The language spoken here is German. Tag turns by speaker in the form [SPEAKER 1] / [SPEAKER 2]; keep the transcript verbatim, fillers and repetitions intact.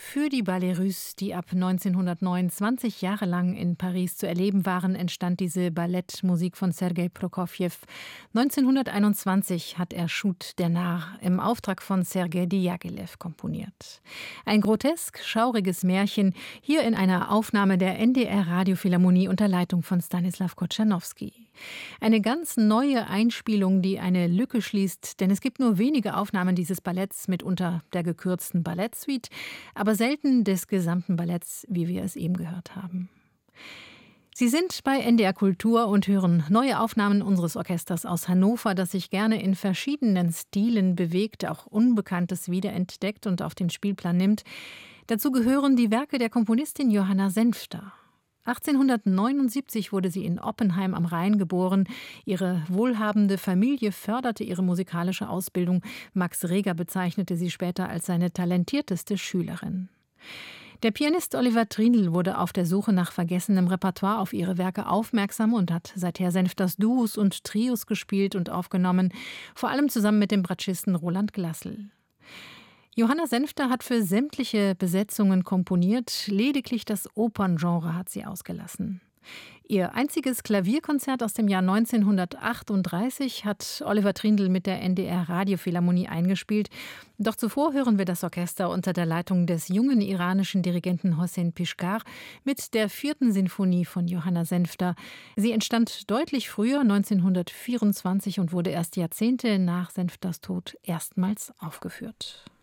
[SPEAKER 1] Für die Ballets Russes, die ab neunzehnhundertneunundzwanzig Jahre lang in Paris zu erleben waren, entstand diese Ballettmusik von Sergei Prokofjew. neunzehnhunderteinundzwanzig hat er Schut der Narr im Auftrag von Sergei Diaghilev komponiert. Ein grotesk schauriges Märchen, hier in einer Aufnahme der N D R-Radiophilharmonie unter Leitung von Stanislaw Kotschanowski. Eine ganz neue Einspielung, die eine Lücke schließt, denn es gibt nur wenige Aufnahmen dieses Balletts, mitunter der gekürzten Ballettsuite, aber selten des gesamten Balletts, wie wir es eben gehört haben. Sie sind bei N D R Kultur und hören neue Aufnahmen unseres Orchesters aus Hannover, das sich gerne in verschiedenen Stilen bewegt, auch Unbekanntes wiederentdeckt und auf den Spielplan nimmt. Dazu gehören die Werke der Komponistin Johanna Senfter. achtzehnhundertneunundsiebzig wurde sie in Oppenheim am Rhein geboren. Ihre wohlhabende Familie förderte ihre musikalische Ausbildung. Max Reger bezeichnete sie später als seine talentierteste Schülerin. Der Pianist Oliver Trindl wurde auf der Suche nach vergessenem Repertoire auf ihre Werke aufmerksam und hat seither Senfters Duos und Trios gespielt und aufgenommen, vor allem zusammen mit dem Bratschisten Roland Glassel. Johanna Senfter hat für sämtliche Besetzungen komponiert, lediglich das Operngenre hat sie ausgelassen. Ihr einziges Klavierkonzert aus dem Jahr neunzehnhundertachtunddreißig hat Oliver Trindl mit der N D R-Radiophilharmonie eingespielt. Doch zuvor hören wir das Orchester unter der Leitung des jungen iranischen Dirigenten Hossein Pishkar mit der vierten Sinfonie von Johanna Senfter. Sie entstand deutlich früher, neunzehnhundertvierundzwanzig, und wurde erst Jahrzehnte nach Senfters Tod erstmals aufgeführt.